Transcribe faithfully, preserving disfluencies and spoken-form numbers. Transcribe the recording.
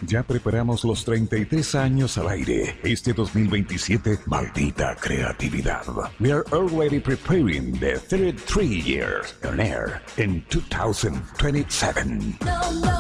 Ya preparamos los treinta y tres años al aire. Este dos mil veintisiete, maldita creatividad. We are already preparing the thirty-three years on air in two thousand twenty-seven. No, no.